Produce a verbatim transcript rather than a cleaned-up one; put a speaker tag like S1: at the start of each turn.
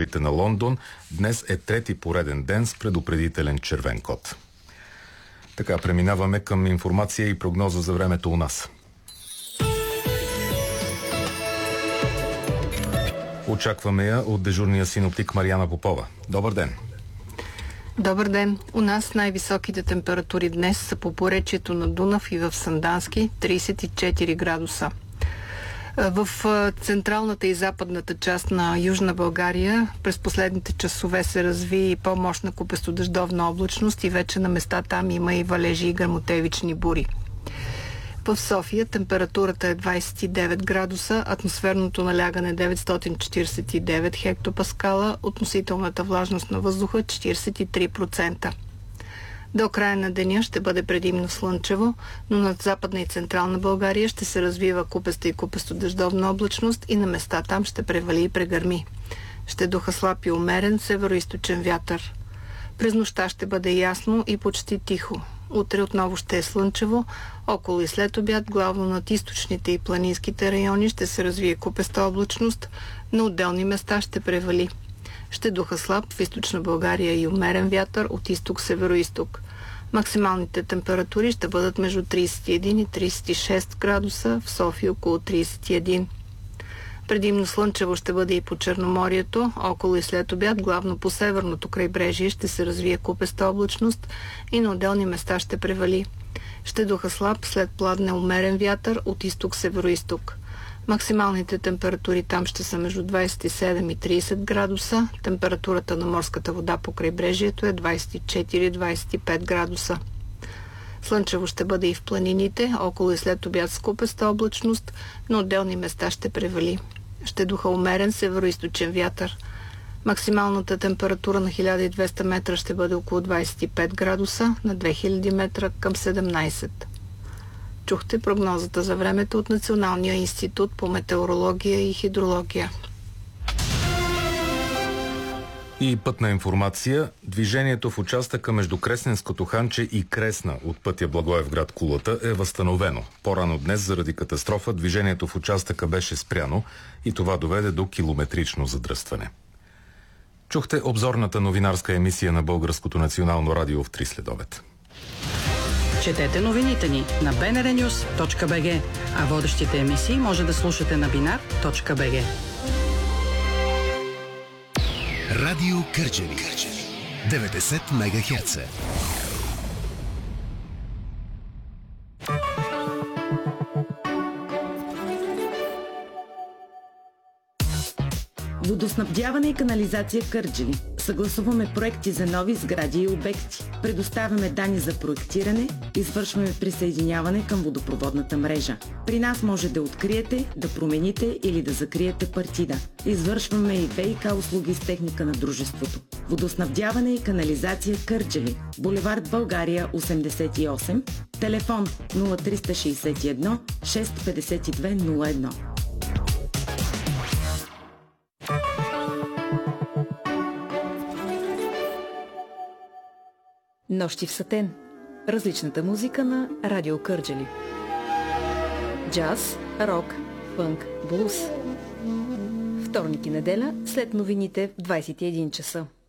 S1: жителите на Лондон. Днес е трети пореден ден с предупредителен червен код. Така, преминаваме към информация и прогноза за времето у нас. Очакваме я от дежурния синоптик Мариана Попова. Добър ден!
S2: Добър ден! У нас най-високите температури днес са по поречието на Дунав и в Сандански – тридесет и четири градуса. В централната и западната част на Южна България през последните часове се разви по-мощна купестодъждовна облачност и вече на места там има и валежи и гръмотевични бури. В София температурата е двадесет и девет градуса, атмосферното налягане деветстотин четиридесет и девет хектопаскала, относителната влажност на въздуха четиридесет и три процента. До края на деня ще бъде предимно слънчево, но над Западна и Централна България ще се развива купеста и купестодъждовна облачност и на места там ще превали и прегърми. Ще духа слаб и умерен североизточен вятър. През нощта ще бъде ясно и почти тихо. Утре отново ще е слънчево, около и след обяд главно над източните и планинските райони ще се развие купеста облачност, на отделни места ще превали. Ще духа слаб в източна България и умерен вятър от изток-североизток. Максималните температури ще бъдат между тридесет и един и тридесет и шест градуса, в София около тридесет и един. Предимно слънчево ще бъде и по Черноморието, около и след обяд главно по северното крайбрежие ще се развие купеста облачност и на отделни места ще превали. Ще духа слаб след пладне умерен вятър от изток-североизток. Максималните температури там ще са между двадесет и седем и тридесет градуса. Температурата на морската вода по крайбрежието е двадесет и четири до двадесет и пет градуса. Слънчево ще бъде и в планините, около и след обяд с купеста облачност, на отделни места ще превали. Ще духа умерен североизточен вятър. Максималната температура на хиляда и двеста метра ще бъде около двадесет и пет градуса, на две хиляди метра към седемнадесет. Чухте прогнозата за времето от Националния институт по метеорология и хидрология.
S1: И пътна информация. Движението в участъка между Кресненското ханче и Кресна от пътя Благоевград Кулата е възстановено. По-рано днес заради катастрофа движението в участъка беше спряно и това доведе до километрично задръстване. Чухте обзорната новинарска емисия на Българското национално радио в три следобед.
S3: Четете новините ни на би ен ар нюс точка би джи, а водещите емисии може да слушате на бинар точка би джи.
S4: Радио Кърджали деветдесет мегахерца.
S5: Водоснабдяване и канализация в Кърджали. Съгласуваме проекти за нови сгради и обекти. Предоставяме данни за проектиране, извършваме присъединяване към водопроводната мрежа. При нас може да откриете, да промените или да закриете партида. Извършваме и ВиК услуги с техника на дружеството. Водоснабдяване и канализация Кърджали. Булевард България осемдесет и осем. Телефон нула три шест едно шест пет две нула едно.
S6: Нощи в Сатен. Различната музика на Радио Кърджали. Джаз, рок, фънк, блуз. Вторник и неделя след новините в двадесет и един часа.